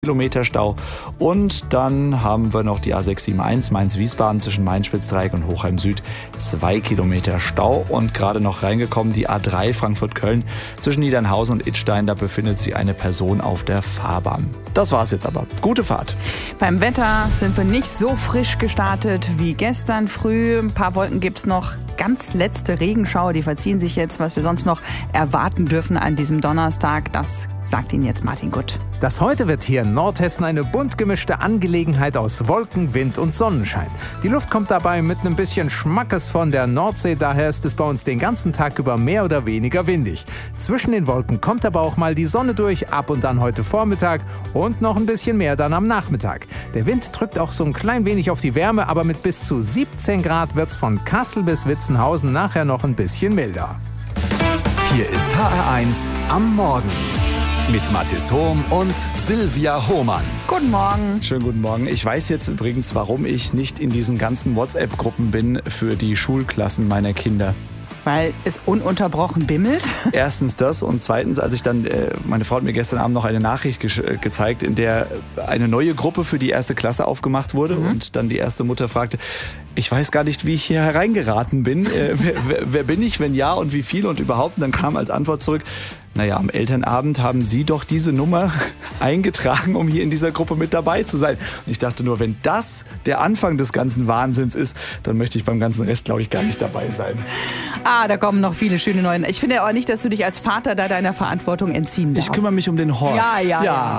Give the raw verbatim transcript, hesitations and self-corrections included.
Kilometer Stau. Und dann haben wir noch die A sechs sieben eins Mainz-Wiesbaden zwischen Main-Spitz-Dreieck und Hochheim Süd. Zwei Kilometer Stau. Und gerade noch reingekommen die A drei Frankfurt-Köln zwischen Niedernhausen und Idstein. Da befindet sich eine Person auf der Fahrbahn. Das war's jetzt aber. Gute Fahrt. Beim Wetter sind wir nicht so frisch gestartet wie gestern früh. Ein paar Wolken gibt's noch. Ganz letzte Regenschauer, die verziehen sich jetzt. Was wir sonst noch erwarten dürfen an diesem Donnerstag, das sagt Ihnen jetzt Martin Gutt. Das heute wird hier in Nordhessen eine bunt gemischte Angelegenheit aus Wolken, Wind und Sonnenschein. Die Luft kommt dabei mit einem bisschen Schmackes von der Nordsee, daher ist es bei uns den ganzen Tag über mehr oder weniger windig. Zwischen den Wolken kommt aber auch mal die Sonne durch, ab und an heute Vormittag und noch ein bisschen mehr dann am Nachmittag. Der Wind drückt auch so ein klein wenig auf die Wärme, aber mit bis zu siebzehn Grad wird's von Kassel bis Witzenhausen nachher noch ein bisschen milder. Hier ist H R eins am Morgen mit Mathis Hohm und Silvia Hohmann. Guten Morgen. Schönen guten Morgen. Ich weiß jetzt übrigens, warum ich nicht in diesen ganzen WhatsApp-Gruppen bin für die Schulklassen meiner Kinder. Weil es ununterbrochen bimmelt? Erstens das und zweitens, als ich dann, äh, meine Frau hat mir gestern Abend noch eine Nachricht ge- gezeigt, in der eine neue Gruppe für die erste Klasse aufgemacht wurde mhm. und dann die erste Mutter fragte, ich weiß gar nicht, wie ich hier hereingeraten bin. Äh, wer, wer, wer bin ich, wenn ja und wie viel und überhaupt? Und dann kam als Antwort zurück, naja, am Elternabend haben Sie doch diese Nummer eingetragen, um hier in dieser Gruppe mit dabei zu sein. Und ich dachte nur, wenn das der Anfang des ganzen Wahnsinns ist, dann möchte ich beim ganzen Rest, glaube ich, gar nicht dabei sein. Ah, da kommen noch viele schöne neue. Ich finde aber nicht, dass du dich als Vater da deiner Verantwortung entziehen darfst. Ich kümmere mich um den Hort. Ja, ja, ja. ja.